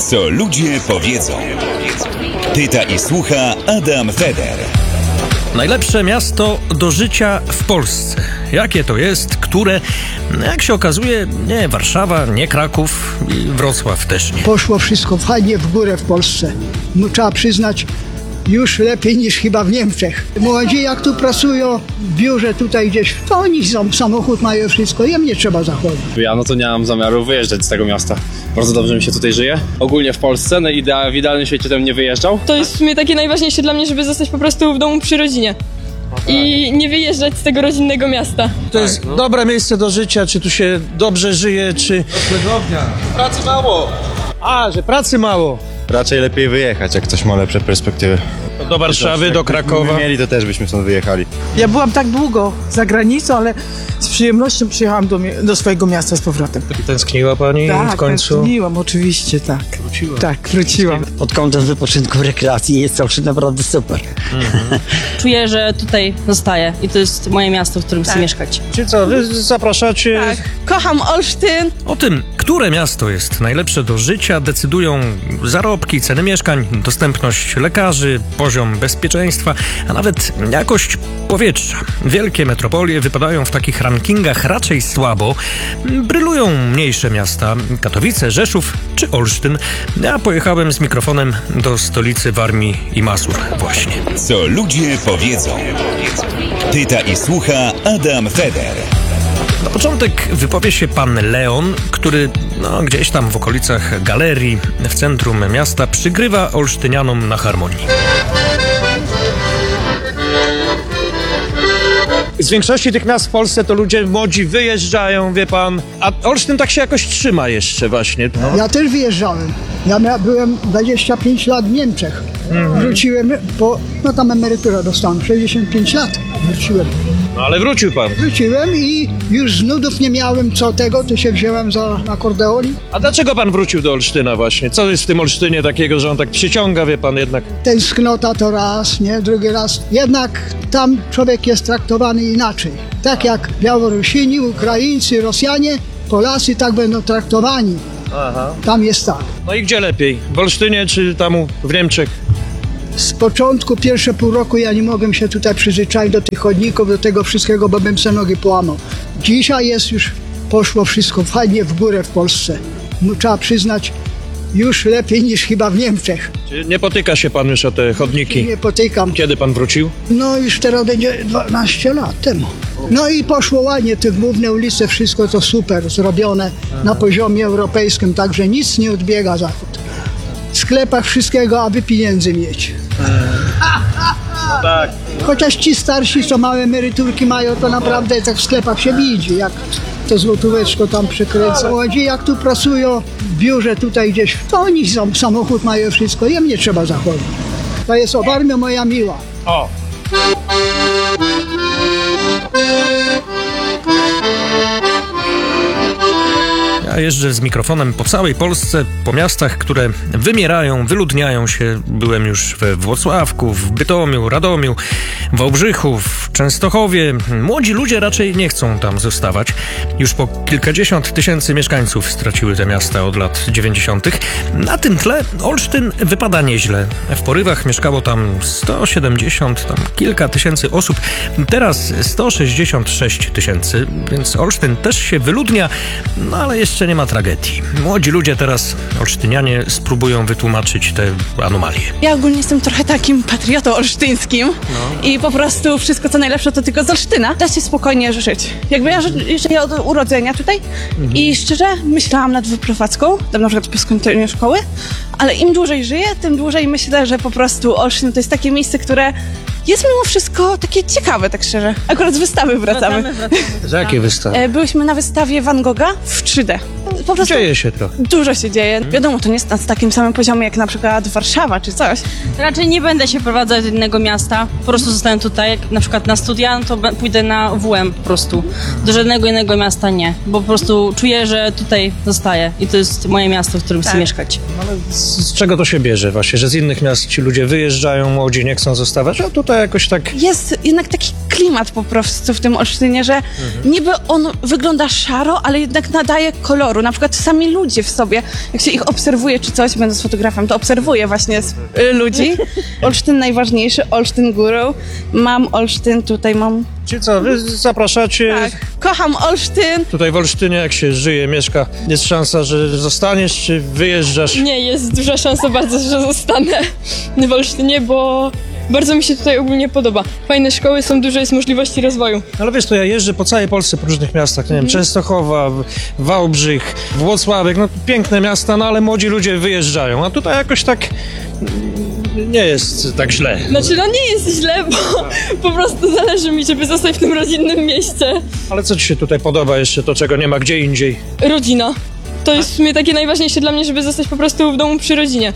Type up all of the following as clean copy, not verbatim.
Co ludzie powiedzą. Pyta i słucha Adam Feder. Najlepsze miasto do życia w Polsce. Jakie to jest? Które? Jak się okazuje, nie Warszawa, nie Kraków i Wrocław też nie. Poszło wszystko fajnie w górę w Polsce. No, trzeba przyznać, już lepiej niż chyba w Niemczech. Młodzi jak tu pracują w biurze tutaj gdzieś, to oni samochód mają wszystko, im nie trzeba zachodzić. Ja to nie mam zamiaru wyjeżdżać z tego miasta. Bardzo dobrze mi się tutaj żyje. Ogólnie w Polsce, no w idealnym świecie bym nie wyjeżdżał. To jest w sumie takie najważniejsze dla mnie, żeby zostać po prostu w domu przy rodzinie. I nie wyjeżdżać z tego rodzinnego miasta. To jest dobre miejsce do życia, czy tu się dobrze żyje, czy... Pracy mało. Że pracy mało. Raczej lepiej wyjechać, jak ktoś ma lepsze perspektywy. Do Warszawy, do Krakowa. Gdybyśmy mieli, to też byśmy stąd wyjechali. Ja byłam tak długo za granicą, ale z przyjemnością przyjechałam do swojego miasta z powrotem. Tęskniła pani w końcu? Tak, tęskniłam, oczywiście, tak. Wróciła. Tak, wróciłam. Pod kątem wypoczynku, rekreacji jest zawsze naprawdę super. Czuję, że tutaj zostaję i to jest moje miasto, w którym chcę mieszkać. Czy co, wy zapraszacie? Tak, kocham Olsztyn. O tym, które miasto jest najlepsze do życia, decydują zarobki, ceny mieszkań, dostępność lekarzy, poziom bezpieczeństwa, a nawet jakość powietrza. Wielkie metropolie wypadają w takich rankingach raczej słabo. Brylują mniejsze miasta, Katowice, Rzeszów czy Olsztyn. Ja pojechałem z mikrofonem do stolicy Warmii i Mazur właśnie. Co ludzie powiedzą. Pyta i słucha Adam Feder. Na początek wypowie się pan Leon, który gdzieś tam w okolicach galerii w centrum miasta przygrywa olsztynianom na harmonii. Z większości tych miast w Polsce to ludzie młodzi wyjeżdżają, wie pan, a Olsztyn tak się jakoś trzyma jeszcze właśnie. Ja też wyjeżdżałem. Ja byłem 25 lat w Niemczech. Wróciłem, tam emeryturę dostałem, 65 lat wróciłem. No ale wrócił pan. Wróciłem i już z nudów nie miałem to się wziąłem za akordeon. A dlaczego pan wrócił do Olsztyna właśnie? Co jest w tym Olsztynie takiego, że on tak przyciąga, wie pan, jednak? Tęsknota to raz, nie? Drugi raz. Jednak tam człowiek jest traktowany inaczej. Tak jak Białorusini, Ukraińcy, Rosjanie, Polacy tak będą traktowani. Aha. Tam jest tak. No i gdzie lepiej? W Olsztynie czy tam w Niemczech? Z początku, pierwsze pół roku ja nie mogłem się tutaj przyzwyczaić do tych chodników, do tego wszystkiego, bo bym se nogi połamał. Dzisiaj poszło wszystko fajnie w górę w Polsce. Trzeba przyznać, już lepiej niż chyba w Niemczech. Czy nie potyka się pan już o te chodniki? Nie potykam. Kiedy pan wrócił? No już teraz będzie 12 lat temu. No i poszło ładnie, te główne ulice, wszystko to super zrobione na poziomie europejskim, także nic nie odbiega Zachód. W sklepach wszystkiego, aby pieniędzy mieć. No tak. Chociaż ci starsi, co małe emeryturki mają, to naprawdę tak w sklepach się widzi, jak to złotóweczko tam przekręcą. Młodzi jak tu pracują w biurze tutaj gdzieś, to oni samochód mają wszystko, im nie trzeba zachodzić. To jest Warmia moja miła. O! Ja jeżdżę z mikrofonem po całej Polsce, po miastach, które wymierają, wyludniają się. Byłem już we Włocławku, w Bytomiu, Radomiu, w Wałbrzychu, w Częstochowie. Młodzi ludzie raczej nie chcą tam zostawać. Już po kilkadziesiąt tysięcy mieszkańców straciły te miasta od lat 90. Na tym tle Olsztyn wypada nieźle. W porywach mieszkało tam 170, kilka tysięcy osób. Teraz 166 tysięcy, więc Olsztyn też się wyludnia, ale jeszcze nie ma tragedii. Młodzi ludzie teraz, olsztynianie, spróbują wytłumaczyć te anomalie. Ja ogólnie jestem trochę takim patriotą olsztyńskim i po prostu wszystko co najlepsze to tylko z Olsztyna. Da się spokojnie żyć. Jakby ja żyję od urodzenia tutaj i szczerze myślałam nad wyprowadzką, na przykład po skończeniu szkoły, ale im dłużej żyję, tym dłużej myślę, że po prostu Olsztyn to jest takie miejsce, które jest mimo wszystko takie ciekawe, tak szczerze. Akurat z wystawy wracamy. Za jakie wystawy? Byłyśmy na wystawie Van Gogha w 3D. Po prostu dzieje się trochę. Dużo się dzieje. Wiadomo, to nie jest na takim samym poziomie jak na przykład Warszawa czy coś. Raczej nie będę się prowadzać do innego miasta. Po prostu zostanę tutaj. Jak na przykład na studia, no to pójdę na WM po prostu. Do żadnego innego miasta nie. Bo po prostu czuję, że tutaj zostaję. I to jest moje miasto, w którym chcę mieszkać. Ale z czego to się bierze właśnie? Że z innych miast ci ludzie wyjeżdżają, młodzi nie chcą zostawać, a tutaj jakoś tak... Jest jednak taki klimat po prostu w tym Olsztynie, że niby on wygląda szaro, ale jednak nadaje koloru. koloru. Na przykład sami ludzie w sobie, jak się ich obserwuje czy coś, będąc fotografem, to obserwuję właśnie ludzi. Olsztyn najważniejszy, Olsztyn górą. Mam Olsztyn, tutaj mam... Czyli co, wy zapraszacie? Tak, kocham Olsztyn. Tutaj w Olsztynie, jak się żyje, mieszka, jest szansa, że zostaniesz, czy wyjeżdżasz? Nie, jest duża szansa bardzo, że zostanę w Olsztynie, bo bardzo mi się tutaj ogólnie podoba. Fajne szkoły są, dużo jest możliwości rozwoju. Ale wiesz, to ja jeżdżę po całej Polsce, po różnych miastach, nie wiem, Częstochowa, Wałbrzych, Włocławek, no piękne miasta, no ale młodzi ludzie wyjeżdżają, a tutaj jakoś tak nie jest tak źle. Znaczy, no nie jest źle, bo po prostu zależy mi, żeby zostać w tym rodzinnym mieście. Ale co ci się tutaj podoba jeszcze, to czego nie ma gdzie indziej? Rodzina. To jest w sumie takie najważniejsze dla mnie, żeby zostać po prostu w domu przy rodzinie.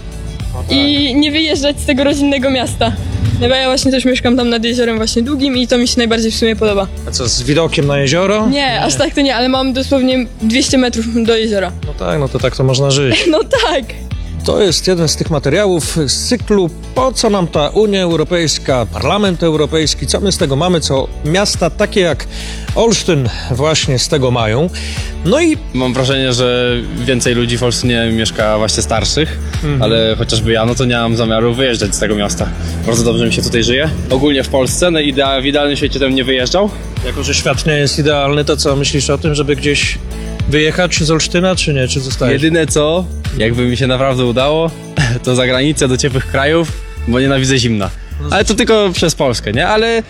I nie wyjeżdżać z tego rodzinnego miasta. No bo ja właśnie też mieszkam tam nad jeziorem właśnie Długim i to mi się najbardziej w sumie podoba. A co, z widokiem na jezioro? Nie, aż tak to nie, ale mam dosłownie 200 metrów do jeziora. No tak, no to tak to można żyć. No tak. To jest jeden z tych materiałów z cyklu Po co nam ta Unia Europejska, Parlament Europejski, co my z tego mamy, co miasta takie jak Olsztyn właśnie z tego mają. No i Mam wrażenie, że więcej ludzi w Olsztynie mieszka właśnie starszych, ale chociażby ja, no to nie mam zamiaru wyjeżdżać z tego miasta. Bardzo dobrze mi się tutaj żyje. Ogólnie w Polsce, no w idealnym świecie bym nie wyjeżdżał. jako, że świat nie jest idealny, to co, myślisz o tym, żeby gdzieś wyjechać z Olsztyna, czy nie? Czy zostajesz? Jedyne co, jakby mi się naprawdę udało, to za granicę do ciepłych krajów, bo nienawidzę zimna. Ale to tylko przez Polskę, nie? Ale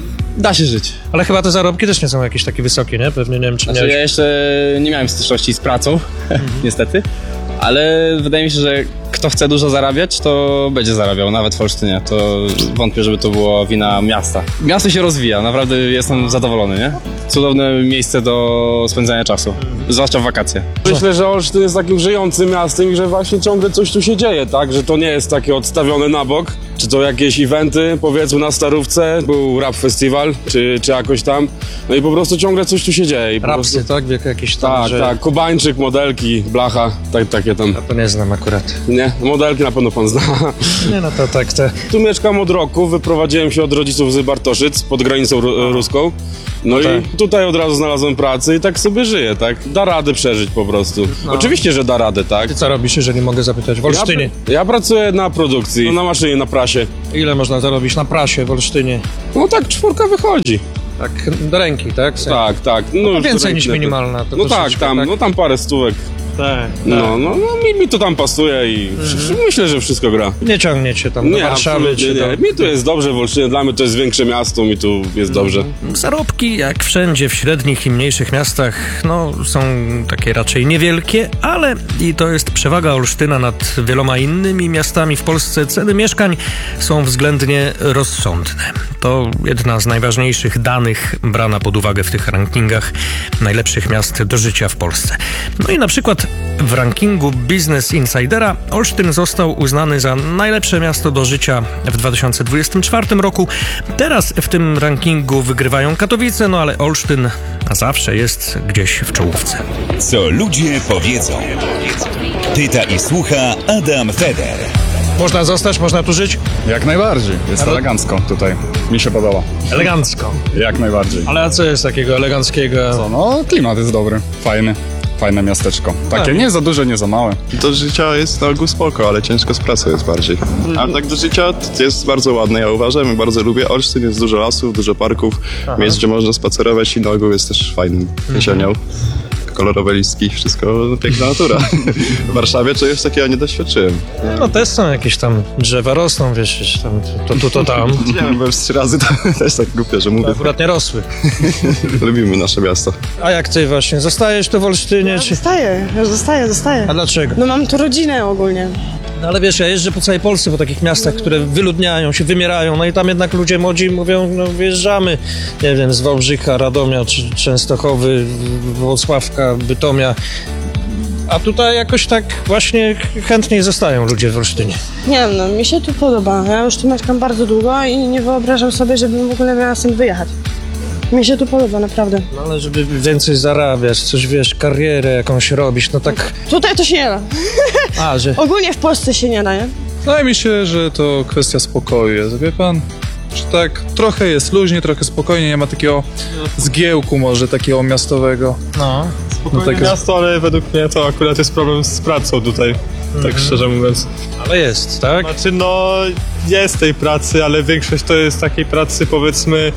da się żyć. Ale chyba te zarobki też nie są jakieś takie wysokie, nie? Pewnie nie wiem, czy Znaczy, ja jeszcze nie miałem styczności z pracą, niestety, ale wydaje mi się, że kto chce dużo zarabiać, to będzie zarabiał, nawet w Olsztynie. To wątpię, żeby to była wina miasta. Miasto się rozwija, naprawdę jestem zadowolony, nie? Cudowne miejsce do spędzania czasu, zwłaszcza w wakacje. Myślę, że Olsztyn jest takim żyjącym miastem i że właśnie ciągle coś tu się dzieje, tak? Że to nie jest takie odstawione na bok, czy to jakieś eventy, powiedzmy na Starówce, był rap festiwal, czy jakoś tam. No i po prostu ciągle coś tu się dzieje. I po Rapsy, prostu... tak? Jakieś tam, Tak, że... tak, Kubańczyk, modelki, blacha, takie tam. Ja to nie znam akurat. Nie? Modelki na pewno pan zna. Nie, no to tak, te... Tu mieszkam od roku, wyprowadziłem się od rodziców z Bartoszyc, pod granicą ruską. No i tutaj od razu znalazłem pracę i tak sobie żyję, tak? Da radę przeżyć po prostu. Oczywiście, że da radę, tak? Ty co robisz, jeżeli mogę zapytać? W Olsztynie? Ja pracuję na produkcji, na maszynie, na prasie. Ile można zarobić na prasie w Olsztynie? No tak, 4 wychodzi. Tak do ręki, tak? Tak. No więcej niż minimalna. To no tak, tam parę stówek. Tak. No, mi to tam pasuje i myślę, że wszystko gra. Nie ciągnie cię tam do Warszawy czy nie. Mi tu jest dobrze w Olsztynie, dla mnie to jest większe miasto, mi tu jest dobrze. Zarobki, jak wszędzie w średnich i mniejszych miastach, no są takie raczej niewielkie, ale i to jest przewaga Olsztyna nad wieloma innymi miastami w Polsce. Ceny mieszkań są względnie rozsądne. To jedna z najważniejszych danych brana pod uwagę w tych rankingach najlepszych miast do życia w Polsce. No i na przykład w rankingu Business Insidera Olsztyn został uznany za najlepsze miasto do życia w 2024 roku. Teraz w tym rankingu wygrywają Katowice, no ale Olsztyn zawsze jest gdzieś w czołówce. Co ludzie powiedzą. Pyta i słucha Adam Feder. Można zostać, można tu żyć? Jak najbardziej. Jest elegancko tutaj. Mi się podoba. Elegancko. Jak najbardziej. Ale a co jest takiego eleganckiego? Co, no klimat jest dobry, fajny. Fajne miasteczko. Takie nie za duże, nie za małe. Do życia jest na ogół spoko, ale ciężko z pracą jest bardziej. Ale tak do życia to jest bardzo ładne, ja uważam, i bardzo lubię. Olsztyn jest dużo lasów, dużo parków, miejsc, gdzie można spacerować i na ogół jest też fajnym jesienią. Kolorowe listki, wszystko piękna natura. W Warszawie czegoś takiego nie doświadczyłem. No też są jakieś tam drzewa, rosną, wiesz, tam, to tam. Nie wiem, byłem 3 razy, to też tak głupio, że mówię. To akurat nie rosły. Lubimy nasze miasto. A jak ty właśnie, zostajesz tu w Olsztynie? Czy... Zostaję. A dlaczego? No mam tu rodzinę ogólnie. No ale wiesz, ja jeżdżę po całej Polsce, po takich miastach, które wyludniają się, wymierają, no i tam jednak ludzie młodzi mówią, no wyjeżdżamy, nie wiem, z Wałbrzycha, Radomia, czy Częstochowy, Włocławka, Bytomia. A tutaj jakoś tak właśnie chętniej zostają ludzie w Olsztynie. Nie wiem, no mi się tu podoba. Ja już tu mieszkam bardzo długo i nie wyobrażam sobie, żebym w ogóle miała stąd wyjechać. Mi się tu podoba, naprawdę. No ale żeby więcej zarabiać, coś wiesz, karierę jakąś robić, no tak... Tutaj to się nie da. A, że... Ogólnie w Polsce się nie da, nie? Wydaje mi się, że to kwestia spokoju jest, wie pan? Że tak trochę jest luźnie, trochę spokojnie, nie ma takiego zgiełku może takiego miastowego. No. Spokojne miasto, ale według mnie to akurat jest problem z pracą tutaj, tak szczerze mówiąc. Ale jest, tak? Znaczy, no, jest tej pracy, ale większość to jest takiej pracy, powiedzmy,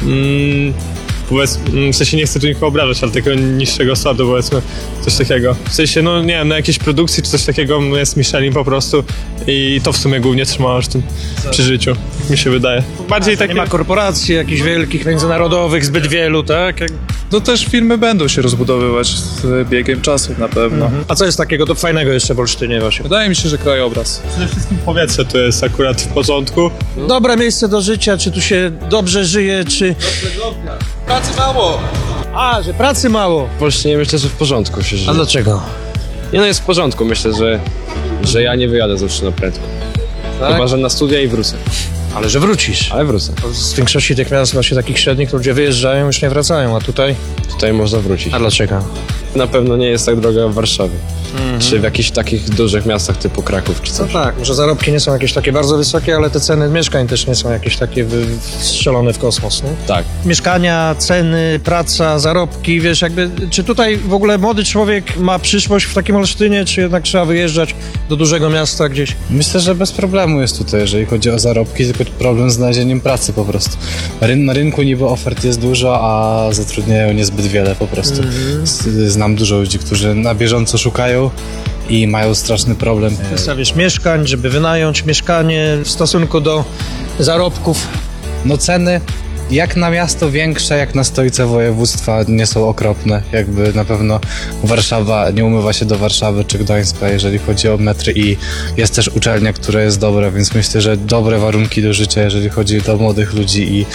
w sensie nie chcę tu nikogo obrażać, ale takiego niższego sortu, powiedzmy, coś takiego. W sensie, no nie wiem, na jakiejś produkcji czy coś takiego jest Michelin po prostu i to w sumie głównie trzyma Olsztyn przy życiu, mi się wydaje. Bardziej takie... Nie ma korporacji jakichś wielkich, międzynarodowych, zbyt wielu, tak? No też firmy będą się rozbudowywać z biegiem czasu na pewno. A co jest takiego to fajnego jeszcze w Olsztynie właśnie? Wydaje mi się, że krajobraz. Przede wszystkim powietrze tu jest akurat w porządku. Dobre miejsce do życia, czy tu się dobrze żyje, czy... Pracy mało! A, że pracy mało. W Olsztynie myślę, że w porządku się żyje. A dlaczego? Nie, no jest w porządku, myślę, że ja nie wyjadę z Olsztyna prędko. Tak? Chyba, że na studia i wrócę. Ale że wrócisz. Ale wrócę. Z większości tych miast właśnie takich średnich ludzie wyjeżdżają, już nie wracają, a tutaj? Tutaj można wrócić. A dlaczego? Na pewno nie jest tak droga w Warszawie. Czy w jakichś takich dużych miastach typu Kraków czy coś. No tak, może zarobki nie są jakieś takie bardzo wysokie, ale te ceny mieszkań też nie są jakieś takie strzelone w kosmos, nie? Tak. Mieszkania, ceny, praca, zarobki, wiesz, jakby, czy tutaj w ogóle młody człowiek ma przyszłość w takim Olsztynie, czy jednak trzeba wyjeżdżać do dużego miasta gdzieś? Myślę, że bez problemu jest tutaj, jeżeli chodzi o zarobki, tylko problem z znalezieniem pracy po prostu. Na rynku niby ofert jest dużo, a zatrudniają niezbyt wiele po prostu. Znam dużo ludzi, którzy na bieżąco szukają i mają straszny problem. Wiesz, mieszkań, żeby wynająć mieszkanie w stosunku do zarobków. No ceny jak na miasto większe, jak na stolicę województwa nie są okropne. Jakby na pewno Warszawa nie umywa się do Warszawy czy Gdańska, jeżeli chodzi o metry i jest też uczelnia, która jest dobra, więc myślę, że dobre warunki do życia, jeżeli chodzi o młodych ludzi i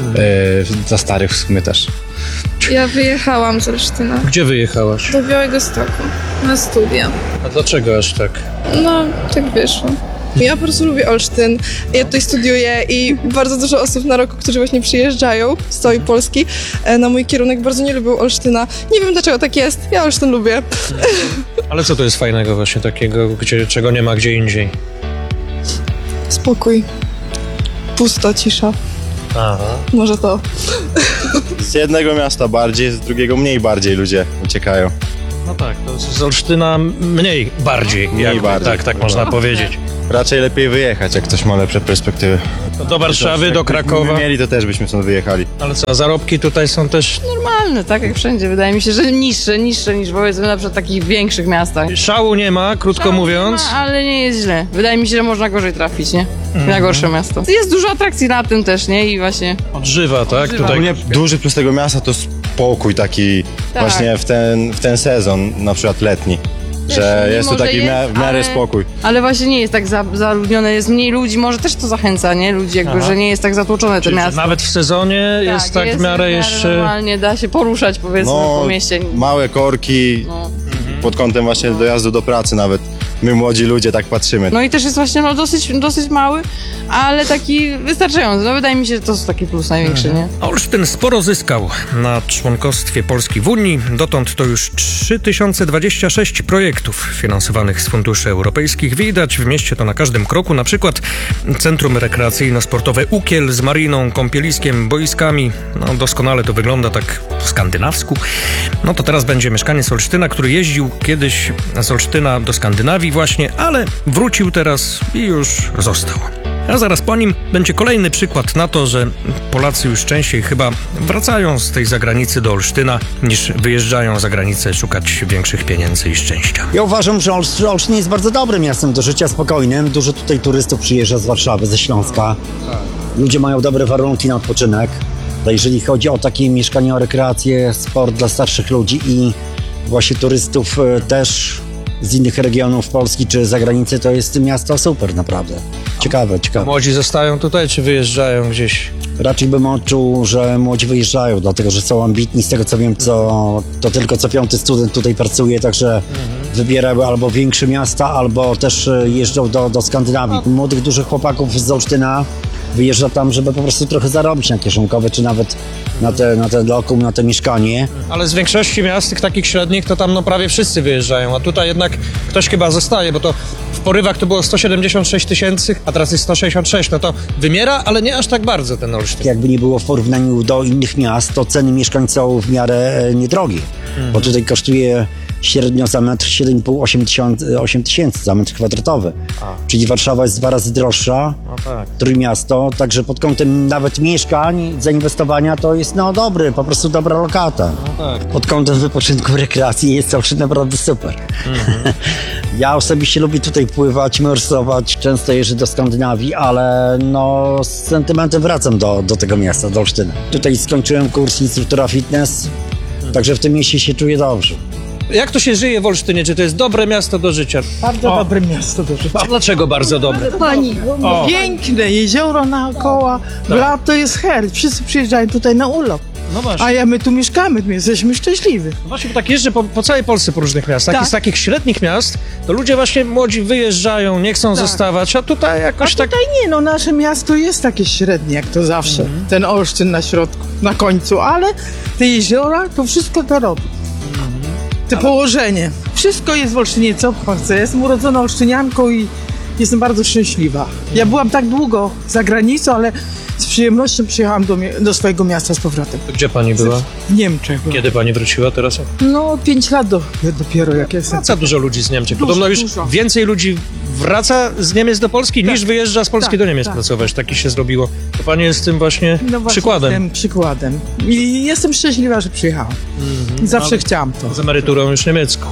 dla starych w sumie też. Ja wyjechałam z Olsztyna. Gdzie wyjechałaś? Do Białegostoku, na studia. A dlaczego aż tak? No, tak wyszło. Ja po prostu lubię Olsztyn, ja tutaj studiuję i bardzo dużo osób na roku, którzy właśnie przyjeżdżają z całej Polski na mój kierunek, bardzo nie lubią Olsztyna. Nie wiem dlaczego tak jest, ja Olsztyn lubię. Ale co to jest fajnego właśnie takiego, czego nie ma gdzie indziej? Spokój, pusto, cisza. Aha. Może to. Z jednego miasta bardziej, z drugiego mniej bardziej ludzie uciekają. No tak, to z Olsztyna mniej bardziej. Tak można powiedzieć. Raczej lepiej wyjechać, jak ktoś ma lepsze perspektywy. Do Warszawy, do Krakowa. Gdyby mieli, to też byśmy stąd wyjechali. Ale co, zarobki tutaj są też... Normalne, tak jak wszędzie. Wydaje mi się, że niższe niż powiedzmy na przykład w takich większych miastach. Szału nie ma, krótko mówiąc. Nie ma, ale nie jest źle. Wydaje mi się, że można gorzej trafić, nie? Na gorsze miasto. Jest dużo atrakcji na tym też, nie? I właśnie... Odżywa, tak? Odżywa. Tutaj duży plus tego miasta to spokój taki właśnie w ten sezon, na przykład letni. Że jest tu taki w miarę spokój. Ale właśnie nie jest tak zaludnione, jest mniej ludzi, może też to zachęca, nie? Ludzi jakby, że nie jest tak zatłoczone to miasto. Nawet w sezonie jest tak w miarę jeszcze... Normalnie da się poruszać, powiedzmy, po mieście. Małe korki, pod kątem właśnie dojazdu do pracy nawet. My młodzi ludzie tak patrzymy. No i też jest właśnie dosyć mały, ale taki wystarczający. No wydaje mi się, że to jest taki plus największy, nie? Olsztyn sporo zyskał na członkostwie Polski w Unii. Dotąd to już 3026 projektów finansowanych z funduszy europejskich. Widać w mieście to na każdym kroku. Na przykład Centrum Rekreacyjno-Sportowe Ukiel z mariną, kąpieliskiem, boiskami. No doskonale to wygląda tak po skandynawsku. No to teraz będzie mieszkaniec Olsztyna, który jeździł kiedyś z Olsztyna do Skandynawii właśnie, ale wrócił teraz i już został. A zaraz po nim będzie kolejny przykład na to, że Polacy już częściej chyba wracają z tej zagranicy do Olsztyna, niż wyjeżdżają za granicę szukać większych pieniędzy i szczęścia. Ja uważam, że Olsztyn jest bardzo dobrym miastem do życia spokojnym. Dużo tutaj turystów przyjeżdża z Warszawy, ze Śląska. Ludzie mają dobre warunki na odpoczynek. A jeżeli chodzi o takie mieszkania, o rekreację, sport dla starszych ludzi i właśnie turystów też z innych regionów Polski czy zagranicy, to jest miasto super naprawdę. Ciekawe. Młodzi zostają tutaj, czy wyjeżdżają gdzieś? Raczej bym odczuł, że młodzi wyjeżdżają, dlatego że są ambitni. Z tego co wiem, to tylko co 5. student tutaj pracuje, także wybierają albo większe miasta, albo też jeżdżą do Skandynawii. Młodych, dużych chłopaków z Olsztyna wyjeżdża tam, żeby po prostu trochę zarobić na kieszonkowe, czy nawet na ten lokum, na te mieszkanie. Ale z większości miast, tych takich średnich, to tam prawie wszyscy wyjeżdżają, a tutaj jednak ktoś chyba zostaje, bo to w porywach to było 176 tysięcy, a teraz jest 166, no to wymiera, ale nie aż tak bardzo ten Olsztyn. Jakby nie było w porównaniu do innych miast, to ceny mieszkań są w miarę niedrogie. Bo tutaj kosztuje średnio za metr 7,5-8 tysięcy za metr kwadratowy. Czyli Warszawa jest 2 razy droższa, Trójmiasto, także pod kątem nawet mieszkań, zainwestowania to jest dobry, po prostu dobra lokata. Pod kątem wypoczynku, rekreacji jest Olsztyn naprawdę super. Ja osobiście lubię tutaj pływać, morsować, często jeżdżę do Skandynawii, ale z sentymentem wracam do tego miasta, do Olsztyna. Tutaj skończyłem kurs instruktora fitness, także w tym mieście się czuję dobrze. Jak to się żyje w Olsztynie? Czy to jest dobre miasto do życia? Bardzo dobre miasto do życia. A dlaczego bardzo dobre? Pani, piękne jezioro naokoło, lato jest her, wszyscy przyjeżdżają tutaj na urlop. No właśnie. A my tu mieszkamy, my jesteśmy szczęśliwi. No właśnie, bo tak jeżdżę po całej Polsce po różnych miastach i z takich średnich miast to ludzie właśnie młodzi wyjeżdżają, nie chcą zostawać, a tutaj jakoś tutaj nie, nasze miasto jest takie średnie, jak to zawsze. Ten Olsztyn na środku, na końcu, ale te jeziora to wszystko to robi. To położenie. Wszystko jest w Olsztynie, co chcę. Jestem urodzona olsztynianką i jestem bardzo szczęśliwa. Ja byłam tak długo za granicą, ale z przyjemnością przyjechałam do swojego miasta z powrotem. Gdzie pani była? W Niemczech. Kiedy pani wróciła teraz? 5 lat dopiero, jak jestem. Wraca dużo ludzi z Niemczech. Podobno już więcej ludzi wraca z Niemiec do Polski niż wyjeżdża z Polski do Niemiec pracować. Taki się zrobiło. To pani jest tym właśnie przykładem. Tym przykładem. I jestem szczęśliwa, że przyjechałam. Zawsze chciałam to. Z emeryturą już niemiecką.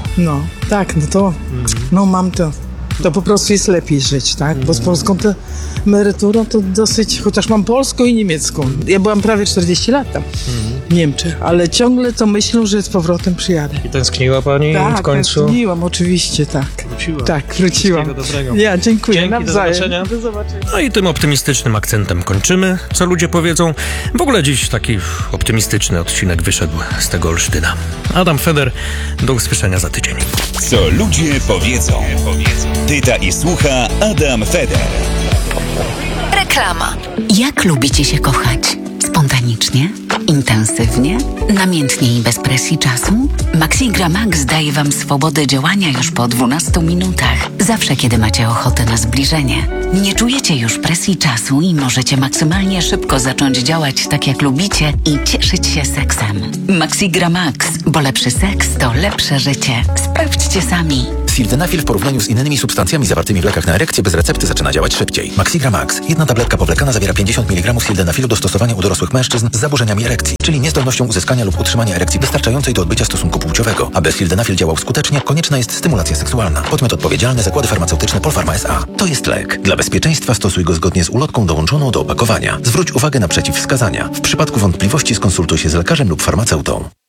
Mam to. To po prostu jest lepiej żyć, tak? Bo z polską emeryturą to dosyć, chociaż mam polską i niemiecką. Ja byłam prawie 40 lat tam w Niemczech, ale ciągle to myślę, że z powrotem przyjadę. I tęskniła pani w końcu? Tak, tęskniłam, oczywiście, tak. Wróciła. Tak, wróciłam. Wszystkiego dobrego. Ja, dziękuję. Dzięki, do zobaczenia. Do zobaczenia. No i tym optymistycznym akcentem kończymy, co ludzie powiedzą. W ogóle dziś taki optymistyczny odcinek wyszedł z tego Olsztyna. Adam Feder, do usłyszenia za tydzień. Co ludzie powiedzą. Pyta i słucha Adam Feder. Reklama. Jak lubicie się kochać? Spontanicznie? Intensywnie? Namiętnie i bez presji czasu? Maxigra Max daje Wam swobodę działania już po 12 minutach. Zawsze, kiedy macie ochotę na zbliżenie. Nie czujecie już presji czasu i możecie maksymalnie szybko zacząć działać tak, jak lubicie i cieszyć się seksem. Maxigra Max, bo lepszy seks to lepsze życie. Sprawdźcie sami. Sildenafil w porównaniu z innymi substancjami zawartymi w lekach na erekcję bez recepty zaczyna działać szybciej. Maxigra Max. Jedna tabletka powlekana zawiera 50 mg sildenafilu do stosowania u dorosłych mężczyzn z zaburzeniami erekcji, czyli niezdolnością uzyskania lub utrzymania erekcji wystarczającej do odbycia stosunku płciowego. Aby sildenafil działał skutecznie, konieczna jest stymulacja seksualna. Podmiot odpowiedzialny: Zakłady Farmaceutyczne Polpharma S.A. To jest lek. Dla bezpieczeństwa stosuj go zgodnie z ulotką dołączoną do opakowania. Zwróć uwagę na przeciwwskazania. W przypadku wątpliwości skonsultuj się z lekarzem lub farmaceutą.